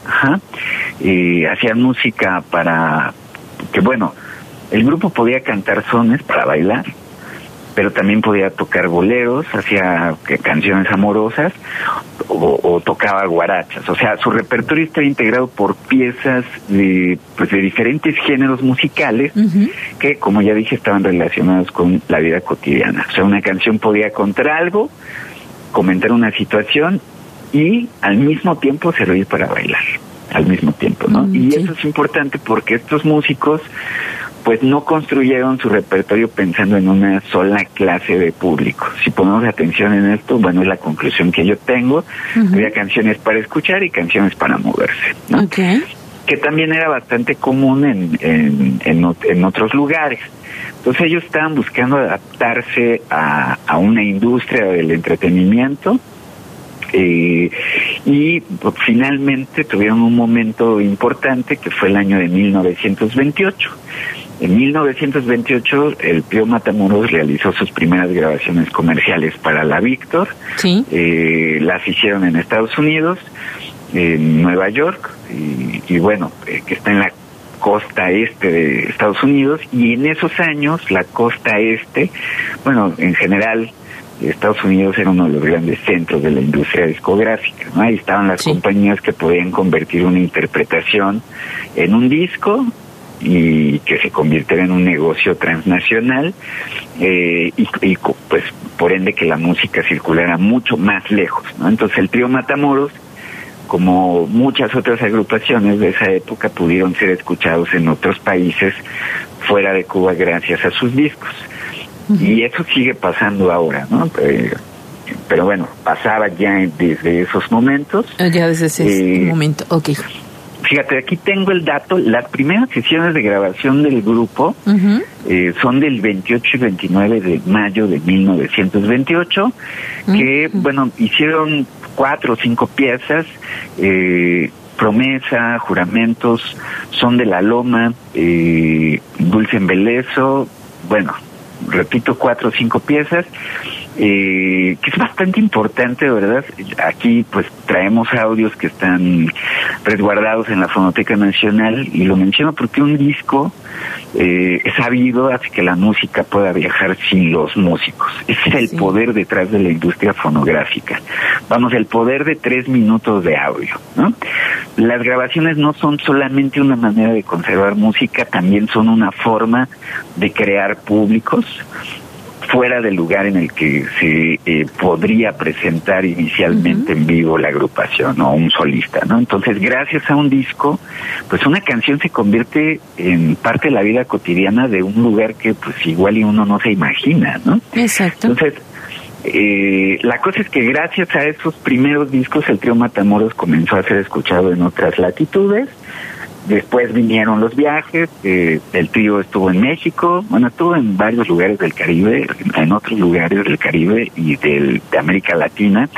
Hacían música para que, bueno, el grupo podía cantar sones para bailar, pero también podía tocar boleros, hacía canciones amorosas o tocaba guarachas. O sea, su repertorio estaba integrado por piezas de diferentes géneros musicales que, como ya dije, estaban relacionados con la vida cotidiana. O sea, una canción podía contar algo, comentar una situación y al mismo tiempo servir para bailar, al mismo tiempo, ¿no? Y eso es importante porque estos músicos pues no construyeron su repertorio pensando en una sola clase de público. Si ponemos atención en esto, bueno, es la conclusión que yo tengo. Había canciones para escuchar y canciones para moverse, ¿no? Que también era bastante común en otros lugares. Entonces ellos estaban buscando adaptarse a una industria del entretenimiento, y finalmente tuvieron un momento importante que fue el año de 1928. En 1928 el Trío Matamoros realizó sus primeras grabaciones comerciales para la Víctor. Las hicieron en Estados Unidos, en Nueva York, y bueno, que está en la costa este de Estados Unidos. Y en esos años la costa este, bueno, en general Estados Unidos era uno de los grandes centros de la industria discográfica, ¿no? Ahí estaban las compañías que podían convertir una interpretación en un disco y que se convirtiera en un negocio transnacional, y pues por ende que la música circulara mucho más lejos, ¿no? Entonces el Trío Matamoros, como muchas otras agrupaciones de esa época, pudieron ser escuchados en otros países fuera de Cuba gracias a sus discos. Y eso sigue pasando ahora, ¿no? Pero bueno, pasaba ya desde esos momentos. Ya desde ese momento, ok. Fíjate, aquí tengo el dato. Las primeras sesiones de grabación del grupo son del 28 y 29 de mayo de 1928, que, bueno, hicieron 4 o 5 piezas, Promesa, Juramentos, Son de la Loma, Dulce Embelezo, bueno, repito, 4 o 5 piezas, que es bastante importante, ¿verdad? Aquí pues traemos audios que están resguardados en la Fonoteca Nacional, y lo menciono porque un disco es sabido, hace que la música pueda viajar sin los músicos. Ese es el poder detrás de la industria fonográfica. Vamos, el poder de 3 minutos de audio, ¿no? Las grabaciones no son solamente una manera de conservar música, también son una forma de crear públicos fuera del lugar en el que se podría presentar inicialmente en vivo la agrupación o un solista, ¿no? Entonces, gracias a un disco, pues una canción se convierte en parte de la vida cotidiana de un lugar que pues igual y uno no se imagina, ¿no? Exacto. Entonces, la cosa es que gracias a esos primeros discos el Trío Matamoros comenzó a ser escuchado en otras latitudes. Después vinieron los viajes, el trío estuvo en México, bueno, estuvo en varios lugares del Caribe, en otros lugares del Caribe y de América Latina.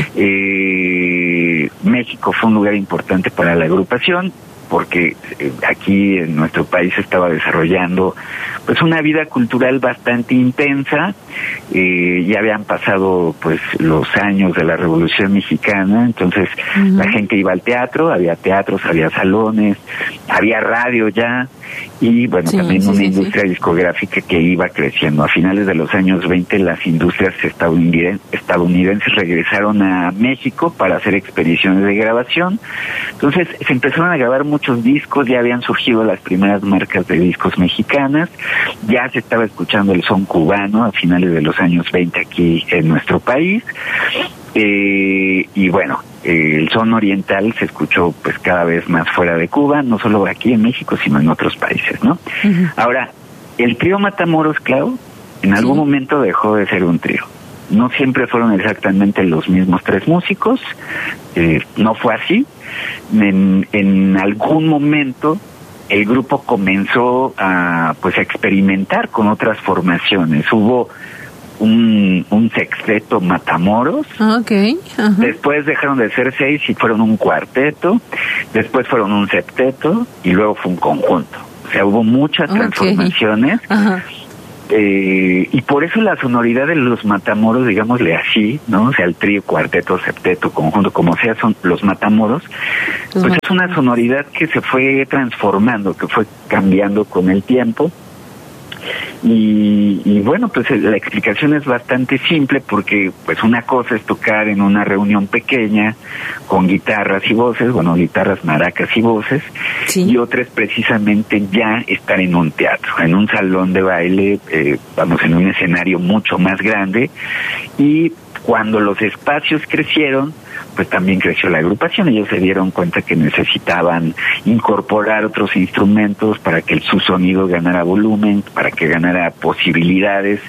México fue un lugar importante para la agrupación, porque aquí en nuestro país se estaba desarrollando pues una vida cultural bastante intensa. Ya habían pasado pues los años de la Revolución Mexicana, entonces la gente iba al teatro, había teatros, había salones, había radio ya, y bueno, también una industria discográfica que iba creciendo. A finales de los años 20 las industrias estadounidenses regresaron a México para hacer expediciones de grabación. Entonces se empezaron a grabar muchos discos, ya habían surgido las primeras marcas de discos mexicanas, ya se estaba escuchando el son cubano a finales de los años 20 aquí en nuestro país, y bueno, el son oriental se escuchó pues cada vez más fuera de Cuba, no solo aquí en México, sino en otros países, ¿no? Ahora, el Trío Matamoros, Clau, en algún momento dejó de ser un trío. No siempre fueron exactamente los mismos 3 músicos, no fue así. En algún momento el grupo comenzó a experimentar con otras formaciones. Hubo un sexteto Matamoros. Después dejaron de ser 6 y fueron un cuarteto. Después fueron un septeto y luego fue un conjunto. O sea, hubo muchas transformaciones. Y por eso la sonoridad de los Matamoros, digámosle así, ¿no? O sea, el trío, cuarteto, septeto, conjunto, como sea, son los Matamoros, pues es una sonoridad que se fue transformando, que fue cambiando con el tiempo. Y bueno, pues la explicación es bastante simple, porque pues una cosa es tocar en una reunión pequeña con guitarras y voces, bueno, guitarras, maracas y voces, y otra es precisamente ya estar en un teatro, en un salón de baile, vamos, en un escenario mucho más grande. Y cuando los espacios crecieron, pues también creció la agrupación. Ellos se dieron cuenta que necesitaban incorporar otros instrumentos para que su sonido ganara volumen, para que ganara posibilidades.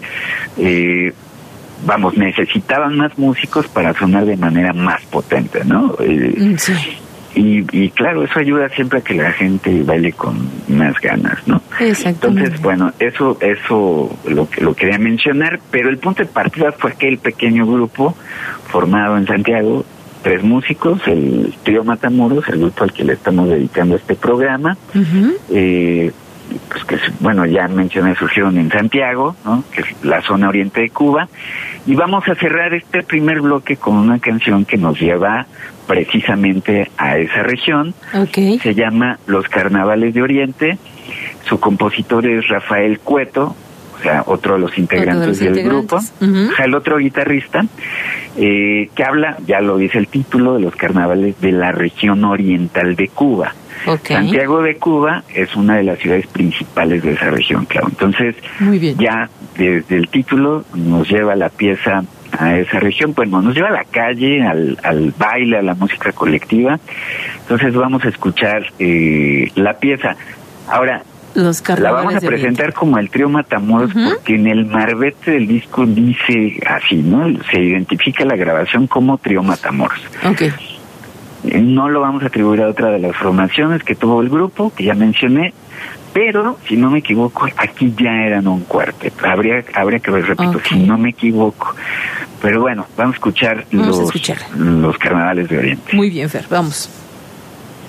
Vamos, necesitaban más músicos para sonar de manera más potente, ¿no? Sí. Y claro, eso ayuda siempre a que la gente baile con más ganas, ¿no? Entonces, bueno, eso lo quería mencionar, pero el punto de partida fue aquel pequeño grupo formado en Santiago, 3 músicos, el trío Matamoros, el grupo al que le estamos dedicando este programa. Pues que, bueno, ya mencioné, surgieron en Santiago, ¿no? Que es la zona oriente de Cuba. Y vamos a cerrar este primer bloque con una canción que nos lleva precisamente a esa región. Se llama Los Carnavales de Oriente. Su compositor es Rafael Cueto, o sea, otro de los integrantes del grupo, el otro guitarrista, que habla, ya lo dice el título, de los carnavales de la región oriental de Cuba. Santiago de Cuba es una de las ciudades principales de esa región, claro. Entonces, ya desde el título nos lleva la pieza a esa región, pues nos lleva a la calle, al baile, a la música colectiva. Entonces vamos a escuchar la pieza. Ahora, la vamos a presentar como el trío Matamoros, porque en el marbete del disco dice así, ¿no? Se identifica la grabación como trío Matamoros. No lo vamos a atribuir a otra de las formaciones que tuvo el grupo, que ya mencioné, pero si no me equivoco, aquí ya eran un cuarteto. Habría que ver, repito, si no me equivoco. Pero bueno, vamos a escuchar los Carnavales de Oriente. Muy bien, Fer, vamos.